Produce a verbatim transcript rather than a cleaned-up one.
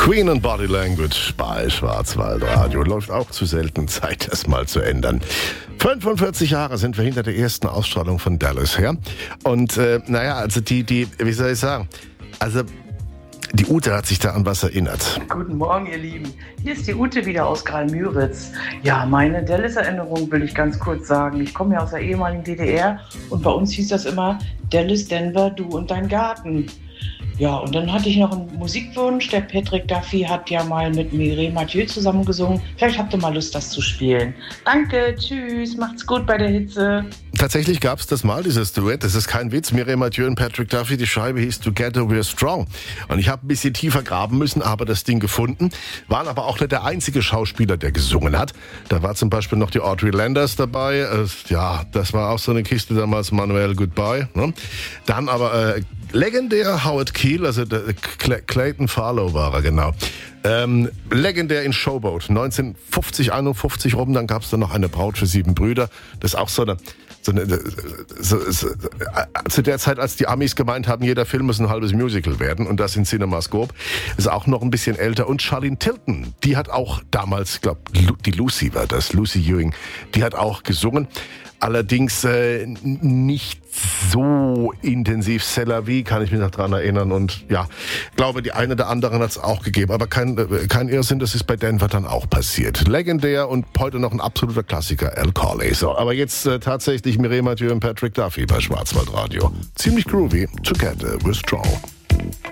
Queen und Body Language bei Schwarzwaldradio. Läuft auch zu selten. Zeit, das mal zu ändern. fünfundvierzig Jahre sind wir hinter der ersten Ausstrahlung von Dallas her. Und äh, naja, also die, die, wie soll ich sagen, also die Ute hat sich da an was erinnert. Guten Morgen, ihr Lieben. Hier ist die Ute wieder aus Graal-Müritz. Ja, meine Dallas-Erinnerung will ich ganz kurz sagen. Ich komme ja aus der ehemaligen D D R und bei uns hieß das immer Dallas, Denver, du und dein Garten. Ja, und dann hatte ich noch einen Musikwunsch. Der Patrick Duffy hat ja mal mit Mireille Mathieu zusammen gesungen. Vielleicht habt ihr mal Lust, das zu spielen. Danke, tschüss, macht's gut bei der Hitze. Tatsächlich gab es das mal, dieses Duett. Das ist kein Witz. Mireille Mathieu und Patrick Duffy. Die Scheibe hieß Together We're Strong. Und ich habe ein bisschen tiefer graben müssen, aber das Ding gefunden. Waren aber auch nicht der einzige Schauspieler, der gesungen hat. Da war zum Beispiel noch die Audrey Landers dabei. Äh, ja, das war auch so eine Kiste damals, Manuel Goodbye. Ne? Dann aber äh, legendär Howard Keel, also der Cl- Clayton Farlow war er, genau. Ähm, legendär in Showboat, neunzehnhundertfünfzig, einundfünfzig rum, dann gab es dann noch eine Braut für sieben Brüder. Das ist auch so eine, so eine so, so, zu der Zeit, als die Amis gemeint haben, jeder Film muss ein halbes Musical werden, und das in CinemaScope, ist auch noch ein bisschen älter. Und Charlene Tilton, die hat auch damals, ich glaube, die Lucy war das, Lucy Ewing, die hat auch gesungen. Allerdings äh, nicht so intensiv. C'est la vie, kann ich mich noch dran erinnern. Und ja, glaube, die eine oder andere hat es auch gegeben. Aber kein, äh, kein Irrsinn, das ist bei Denver dann auch passiert. Legendär und heute noch ein absoluter Klassiker, Al Corley. So, aber jetzt äh, tatsächlich Mireille Mathieu und Patrick Duffy bei Schwarzwaldradio. Ziemlich groovy. Together we're strong.